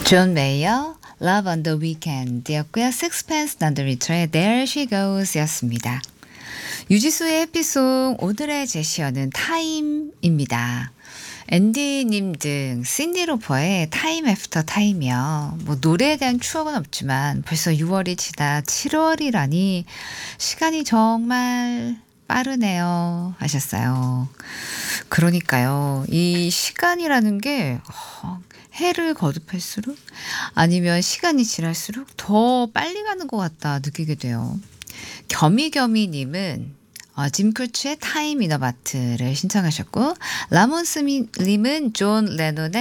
존 메이어, Love on the Weekend였고요. Sixpence None the Richer의 There She Goes 였습니다. 유지수의 해피송 오늘의 제시어는 타임입니다. 앤디님 등 신디 로퍼의 타임 애프터 타임이요. 뭐 노래에 대한 추억은 없지만 벌써 6월이 지나 7월이라니 시간이 정말 빠르네요 하셨어요. 그러니까요. 이 시간이라는 게 해를 거듭할수록 아니면 시간이 지날수록 더 빨리 가는 것 같다 느끼게 돼요. 겸이겸이님은 짐 크루츠의 타임 인 어 바트를 신청하셨고 라몬스님은 존 레논의